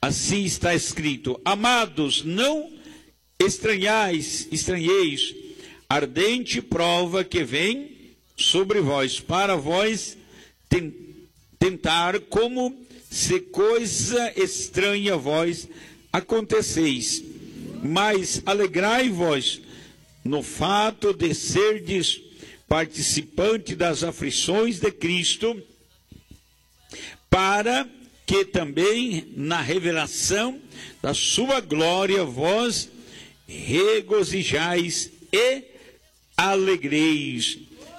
Assim está escrito: amados, não estranheis ardente prova que vem sobre vós, para vós tentar, como se coisa estranha vós aconteceis. Mas alegrai-vos no fato de serdes participante das aflições de Cristo, para que também na revelação da sua glória vós regozijais e alegreis.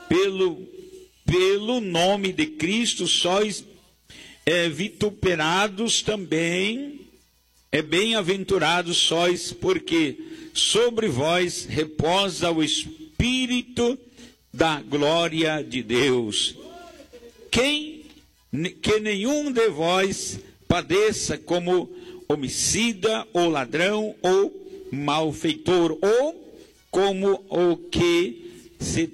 Pelo nome de Cristo sois vituperados também, bem-aventurados sois, porque sobre vós reposa o Espírito da glória de Deus. Que nenhum de vós padeça como homicida, ou ladrão, ou malfeitor, ou como o que se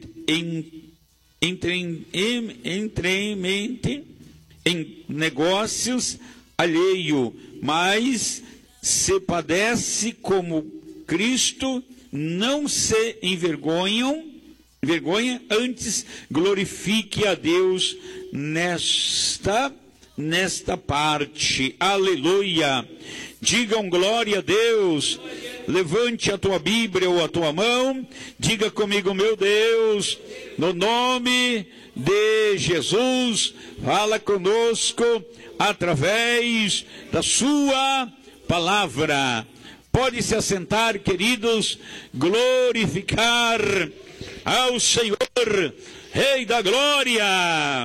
entremente em negócios alheio, mas se padece como Cristo, não se envergonha, antes glorifique a Deus nesta parte. Aleluia! Digam glória a Deus. Levante a tua Bíblia ou a tua mão, diga comigo: meu Deus, no nome de Jesus, fala conosco através da sua palavra. Pode se assentar, queridos, glorificar ao Senhor, Rei da Glória.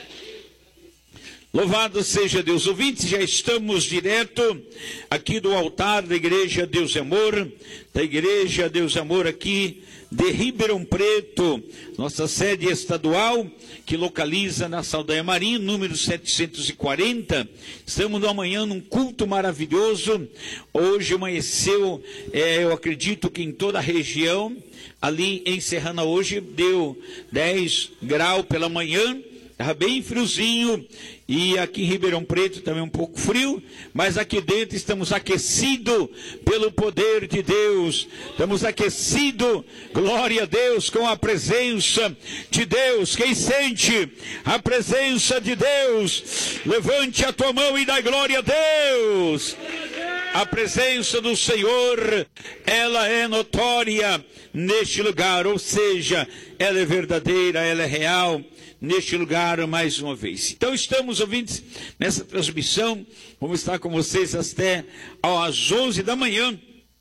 Louvado seja Deus. Ouvintes, já estamos direto aqui do altar da Igreja Deus e Amor, da Igreja Deus e Amor aqui de Ribeirão Preto, nossa sede estadual, que localiza na Saldanha Marinho, número 740. Estamos amanhã num culto maravilhoso. Hoje amanheceu, eu acredito que em toda a região, ali em Serrana hoje deu 10 graus pela manhã, estava bem friozinho, e aqui em Ribeirão Preto também um pouco frio, mas aqui dentro estamos aquecidos pelo poder de Deus, estamos aquecidos, glória a Deus, com a presença de Deus. Quem sente a presença de Deus, levante a tua mão e dá glória a Deus. A presença do Senhor, ela é notória neste lugar, ou seja, ela é verdadeira, ela é real neste lugar mais uma vez. Então estamos, ouvintes, nessa transmissão, vamos estar com vocês até às 11 da manhã,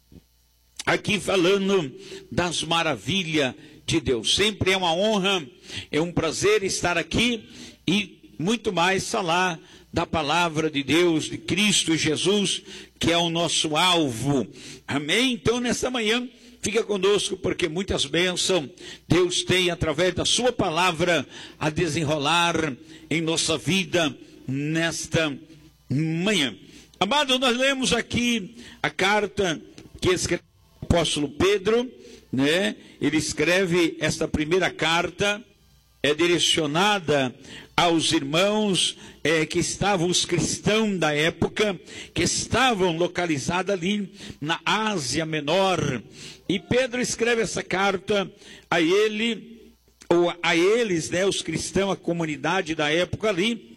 aqui falando das maravilhas de Deus. Sempre é uma honra, é um prazer estar aqui e muito mais falar da palavra de Deus, de Cristo Jesus, que é o nosso alvo. Amém? Então nessa manhã, fica conosco, porque muitas bênçãos Deus tem através da sua palavra a desenrolar em nossa vida nesta manhã. Amado, nós lemos aqui a carta que escreve o apóstolo Pedro, né? Ele escreve esta primeira carta, é direcionada aos irmãos que estavam, os cristãos da época, que estavam localizados ali na Ásia Menor. E Pedro escreve essa carta a ele, ou a eles, né, os cristãos, a comunidade da época ali,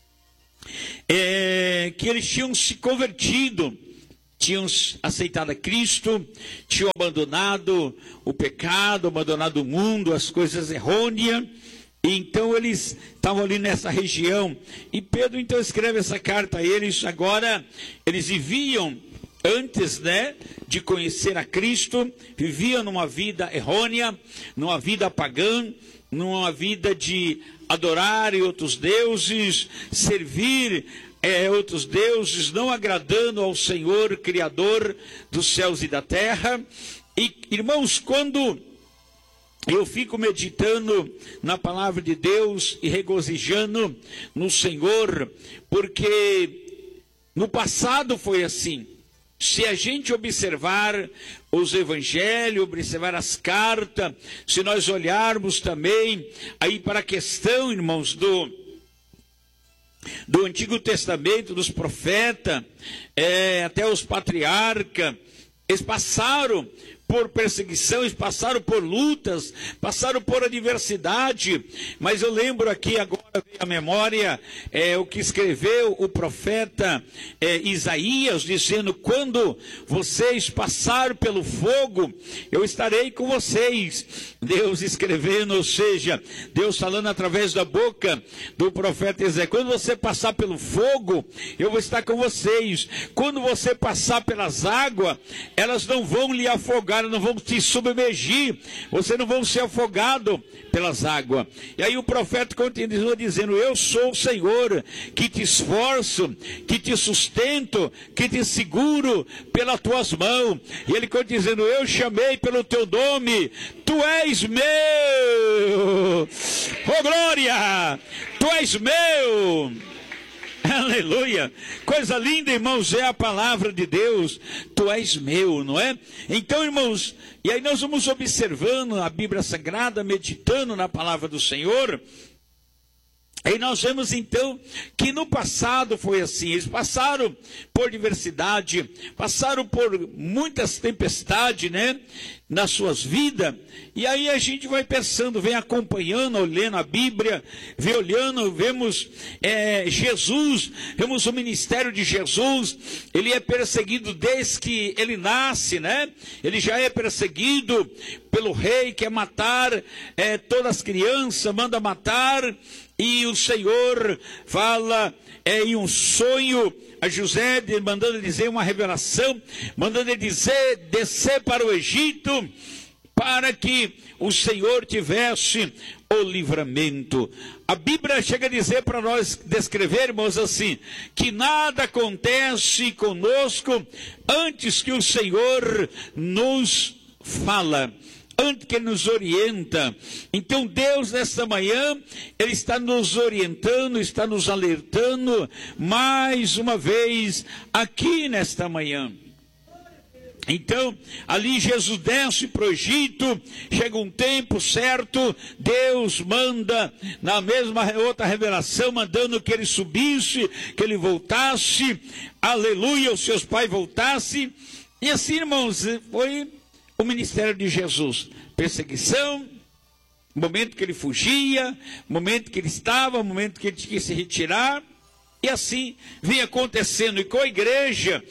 que eles tinham se convertido, tinham aceitado a Cristo, tinham abandonado o pecado, abandonado o mundo, as coisas errôneas. E então eles estavam ali nessa região, e Pedro então escreve essa carta a eles. Agora eles viviam, antes, né, de conhecer a Cristo, viviam numa vida errônea, numa vida pagã, numa vida de adorar outros deuses, servir outros deuses, não agradando ao Senhor, Criador dos céus e da terra. E, irmãos, quando eu fico meditando na palavra de Deus e regozijando no Senhor, porque no passado foi assim. Se a gente observar os evangelhos, observar as cartas, se nós olharmos também aí para a questão, irmãos, do Antigo Testamento, dos profetas, até os patriarcas, eles passaram por perseguição, eles passaram por lutas, passaram por adversidade, mas eu lembro aqui agora a memória, o que escreveu o profeta Isaías, dizendo: quando vocês passarem pelo fogo, eu estarei com vocês. Deus escrevendo, ou seja, Deus falando através da boca do profeta Isaías: quando você passar pelo fogo, eu vou estar com vocês. Quando você passar pelas águas, elas não vão lhe afogar, não vão te submergir, você não vão ser afogado pelas águas. E aí o profeta continua dizendo: eu sou o Senhor, que te esforço, que te sustento, que te seguro pelas tuas mãos. E ele continua dizendo: eu chamei pelo teu nome, tu és meu. Oh glória, tu és meu. Aleluia, coisa linda, irmãos, é a palavra de Deus. Tu és meu, não é? Então, irmãos, e aí nós vamos observando a Bíblia Sagrada, meditando na palavra do Senhor. E nós vemos então que no passado foi assim, eles passaram por diversidade, passaram por muitas tempestades, né, nas suas vidas, e aí a gente vai pensando, vem acompanhando, olhando a Bíblia, vem olhando, vemos Jesus, vemos o ministério de Jesus. Ele é perseguido desde que ele nasce, né, ele já é perseguido pelo rei, quer matar todas as crianças, manda matar. E o Senhor fala em um sonho a José, mandando dizer uma revelação, mandando ele dizer, descer para o Egito, para que o Senhor tivesse o livramento. A Bíblia chega a dizer para nós descrevermos assim, que nada acontece conosco antes que o Senhor nos fala, antes que nos orienta. Então Deus nesta manhã, Ele está nos orientando, está nos alertando, mais uma vez, aqui nesta manhã. Então, ali Jesus desce para o Egito, chega um tempo certo, Deus manda, na mesma outra revelação, mandando que ele subisse, que ele voltasse, aleluia, os seus pais voltassem, e assim, irmãos, foi o ministério de Jesus. Perseguição, momento que ele fugia, momento que ele estava, momento que ele tinha que se retirar, e assim vinha acontecendo. E com a igreja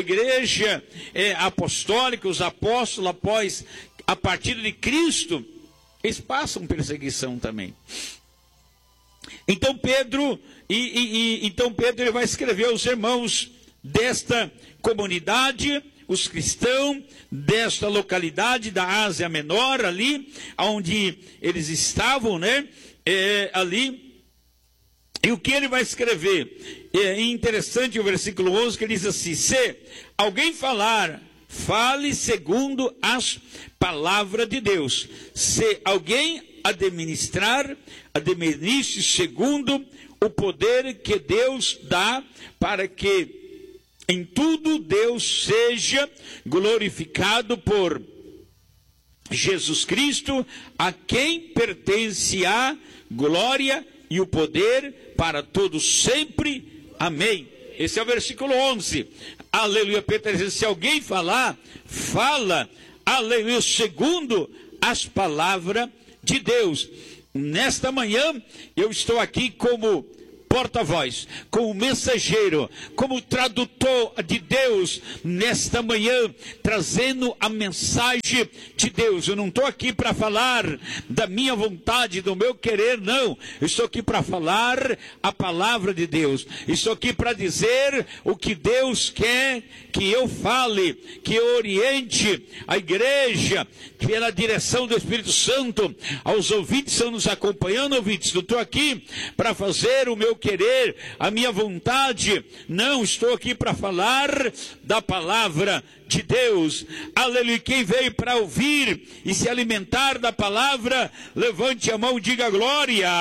apostólica, os apóstolos, após a partida de Cristo, eles passam perseguição também. Então Pedro ele vai escrever aos irmãos desta comunidade, os cristãos desta localidade da Ásia Menor, ali onde eles estavam, né? Ali. E o que ele vai escrever? É interessante o versículo 11, que ele diz assim: se alguém falar, fale segundo as palavras de Deus. Se alguém administrar, administre segundo o poder que Deus dá, para que em tudo Deus seja glorificado por Jesus Cristo, a quem pertence a glória e o poder para todos sempre. Amém. Esse é o versículo 11. Aleluia. Pedro diz: se alguém falar, fala, aleluia, segundo as palavras de Deus. Nesta manhã, eu estou aqui como porta-voz, como mensageiro, como tradutor de Deus, nesta manhã, trazendo a mensagem de Deus. Eu não estou aqui para falar da minha vontade, do meu querer, não. Eu estou aqui para falar a palavra de Deus. Estou aqui para dizer o que Deus quer que eu fale, que eu oriente a igreja, pela direção do Espírito Santo. Aos ouvintes que estão nos acompanhando, ouvintes, não estou aqui para fazer o meu querer, a minha vontade, não, estou aqui para falar da palavra de Deus. Aleluia. Quem veio para ouvir e se alimentar da palavra, levante a mão e diga glória.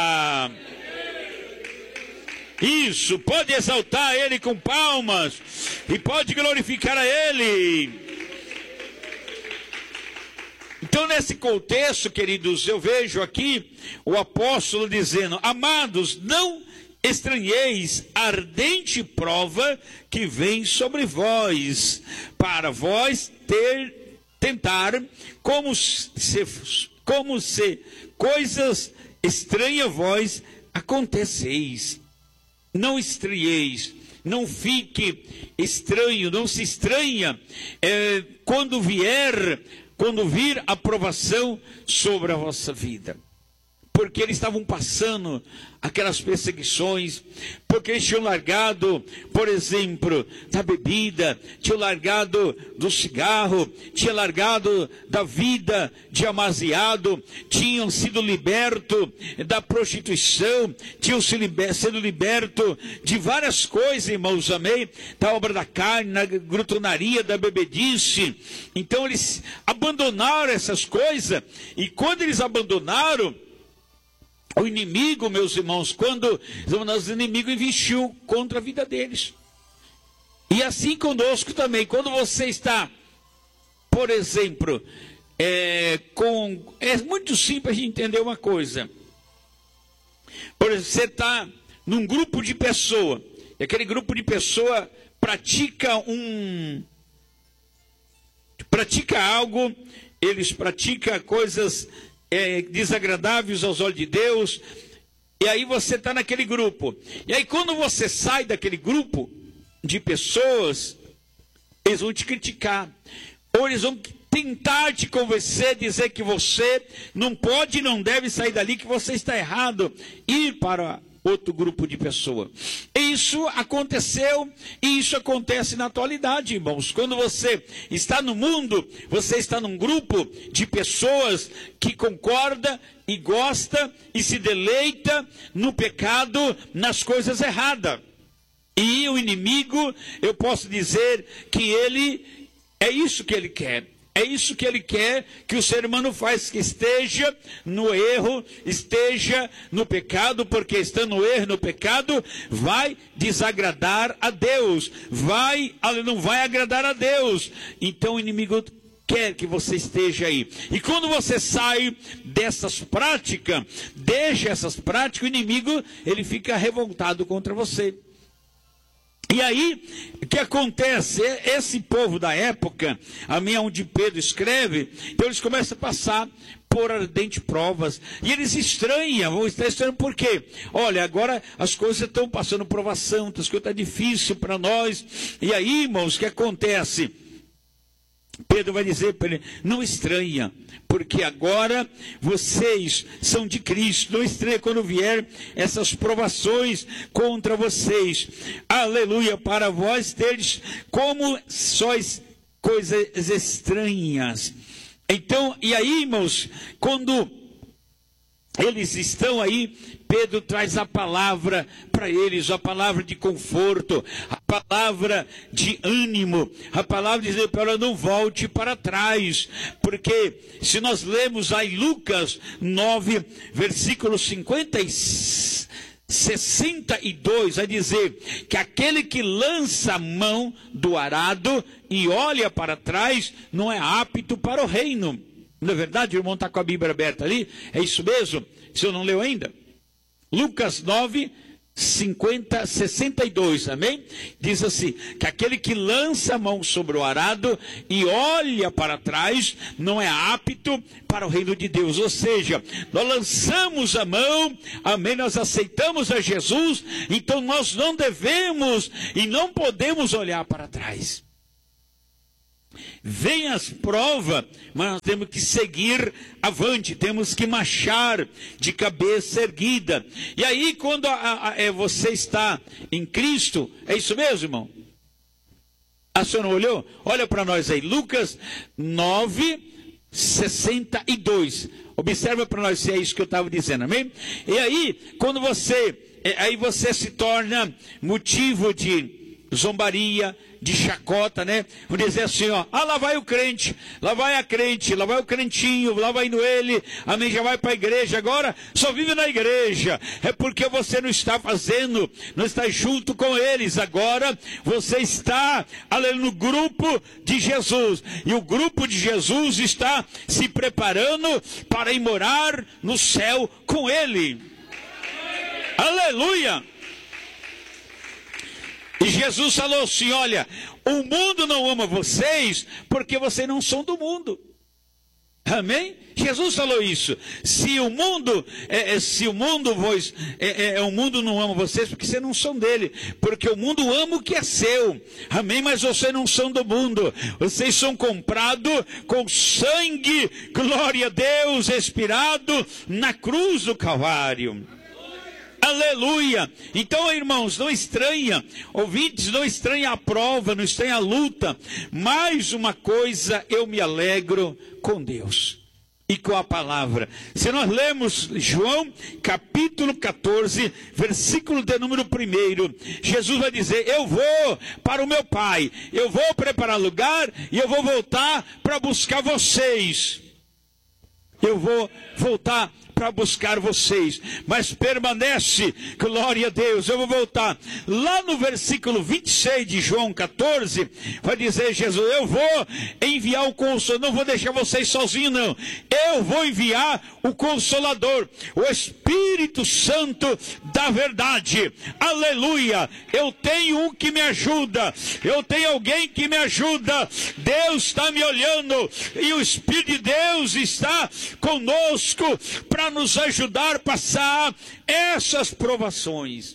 Isso, pode exaltar Ele com palmas e pode glorificar a Ele. Então, nesse contexto, queridos, eu vejo aqui o apóstolo dizendo: amados, não estranheis a ardente prova que vem sobre vós, para vós tentar, como se coisas estranhas vós aconteceis. Não estranheis, não fique estranho, não se estranha quando vir a provação sobre a vossa vida. Porque eles estavam passando aquelas perseguições, porque eles tinham largado, por exemplo, da bebida, tinham largado do cigarro, tinham largado da vida de amaziado, tinham sido libertos da prostituição, tinham sido libertos de várias coisas, irmãos, amém? Da obra da carne, da glutonaria, da bebedice. Então eles abandonaram essas coisas, e quando eles abandonaram, o inimigo, meus irmãos, quando o inimigo investiu contra a vida deles. E assim conosco também, quando você está, por exemplo, é muito simples de entender uma coisa. Por exemplo, você está num grupo de pessoas, e aquele grupo de pessoas pratica algo, eles praticam coisas desagradáveis aos olhos de Deus, e aí você está naquele grupo, e aí quando você sai daquele grupo de pessoas, eles vão te criticar, ou eles vão tentar te convencer, dizer que você não pode e não deve sair dali, que você está errado, ir para outro grupo de pessoas. Isso aconteceu e isso acontece na atualidade, irmãos. Quando você está no mundo, você está num grupo de pessoas que concorda e gosta e se deleita no pecado, nas coisas erradas. E o inimigo, eu posso dizer que é isso que ele quer. É isso que ele quer que o ser humano faça, que esteja no erro, esteja no pecado, porque estando no erro, no pecado, vai desagradar a Deus, não vai agradar a Deus. Então o inimigo quer que você esteja aí. E quando você sai dessas práticas, deixa essas práticas, o inimigo, ele fica revoltado contra você. E aí, o que acontece? Esse povo da época, onde Pedro escreve, então eles começam a passar por ardentes provas, e eles vão estar estranhando por quê? Olha, agora as coisas estão passando provação, as coisas estão difíceis para nós, e aí, irmãos, o que acontece? Pedro vai dizer para ele, não estranha, porque agora vocês são de Cristo, não estranha quando vier essas provações contra vocês, aleluia, para vós teres como sois coisas estranhas. Então, e aí, irmãos, quando eles estão aí, Pedro traz a palavra para eles, a palavra de conforto, a palavra de ânimo, a palavra de dizer para ela, não volte para trás, porque se nós lemos aí Lucas 9, versículo 62, vai dizer que aquele que lança a mão do arado e olha para trás, não é apto para o reino. Não é verdade? O irmão está com a Bíblia aberta ali, é isso mesmo? Se eu não leu ainda, Lucas 9, 62, amém? Diz assim, que aquele que lança a mão sobre o arado e olha para trás, não é apto para o reino de Deus. Ou seja, nós lançamos a mão, amém, nós aceitamos a Jesus, então nós não devemos e não podemos olhar para trás. Vem as provas, mas nós temos que seguir avante, temos que marchar de cabeça erguida. E aí quando você está em Cristo, é isso mesmo, irmão? A senhora não olhou? Olha para nós aí, Lucas 9, 62. Observa para nós se é isso que eu estava dizendo, amém? E aí, quando você se torna motivo de zombaria, de chacota, né? Vou dizer assim, ó, lá vai o crente, lá vai a crente, lá vai o crentinho, lá vai indo ele, amém, já vai para a igreja, agora só vive na igreja, é porque você não está fazendo, não está junto com eles, agora você está, aleluia, no grupo de Jesus, e o grupo de Jesus está se preparando para ir morar no céu com ele, aleluia! E Jesus falou assim, olha, o mundo não ama vocês porque vocês não são do mundo. Amém? Jesus falou isso. Se o mundo não ama vocês, porque vocês não são dele. Porque o mundo ama o que é seu. Amém? Mas vocês não são do mundo. Vocês são comprados com sangue, glória a Deus, expirado na cruz do Calvário. Aleluia! Então, irmãos, não estranha, ouvintes, não estranha a prova, não estranha a luta. Mais uma coisa, eu me alegro com Deus e com a palavra. Se nós lemos João capítulo 14, versículo de número 1, Jesus vai dizer, eu vou para o meu Pai, eu vou preparar lugar e eu vou voltar para buscar vocês. Eu vou voltar para buscar vocês, mas permanece, glória a Deus. Eu vou voltar lá no versículo 26 de João 14, vai dizer Jesus, eu vou enviar o Consolador, não vou deixar vocês sozinhos não, eu vou enviar o Consolador, o Espírito Santo da verdade, aleluia. Eu tenho um que me ajuda, eu tenho alguém que me ajuda, Deus está me olhando, e o Espírito de Deus está conosco, para nos ajudar a passar essas provações,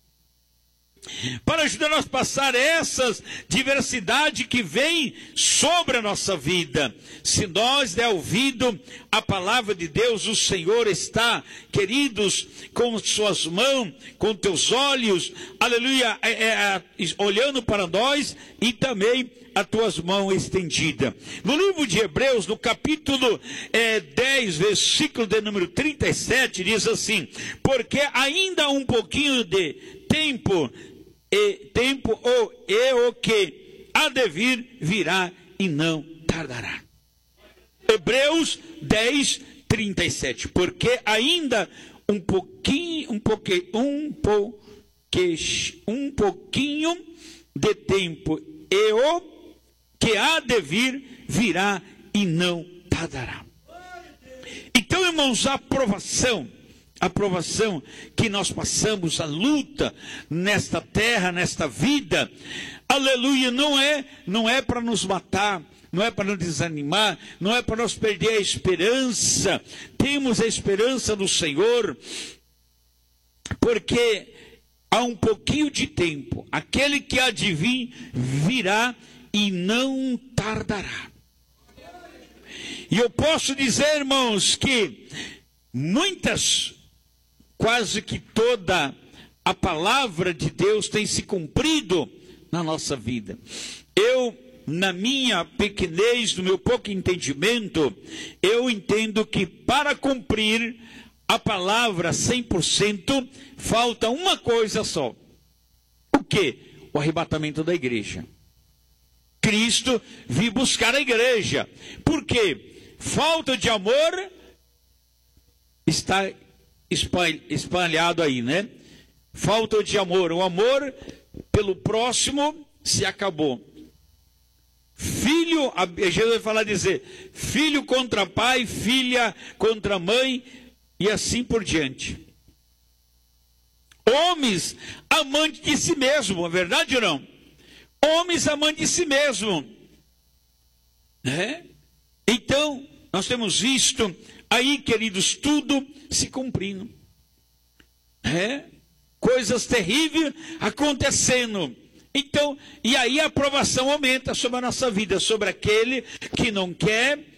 para ajudar-nos a passar essas diversidades que vem sobre a nossa vida. Se nós der ouvido à palavra de Deus, o Senhor está, queridos, com suas mãos, com teus olhos, aleluia, olhando para nós, e também as tuas mãos estendidas. No livro de Hebreus, no capítulo 10, versículo de número 37, diz assim, porque ainda um pouquinho de tempo, o que há de vir, virá e não tardará. Hebreus 10, 37, porque ainda um pouquinho de tempo, e o que há de vir, virá e não tardará. Então, irmãos, a aprovação que nós passamos, a luta nesta terra, nesta vida, aleluia, não é para nos matar, não é para nos desanimar, não é para nós perder a esperança. Temos a esperança no Senhor, porque há um pouquinho de tempo, aquele que há de vir, virá e não tardará. E eu posso dizer, irmãos, que quase que toda a palavra de Deus tem se cumprido na nossa vida. Eu, na minha pequenez, no meu pouco entendimento, eu entendo que para cumprir a palavra 100%, falta uma coisa só. O quê? O arrebatamento da igreja. Cristo veio buscar a igreja. Por quê? Falta de amor está espalhado aí, né? Falta de amor. O amor pelo próximo se acabou. Filho, Jesus vai dizer, filho contra pai, filha contra mãe, e assim por diante. Homens amantes de si mesmo, é verdade ou não? Homens amantes de si mesmo, né? Então, nós temos visto aí, queridos, tudo se cumprindo, coisas terríveis acontecendo. Então, e aí a aprovação aumenta sobre a nossa vida, sobre aquele que não quer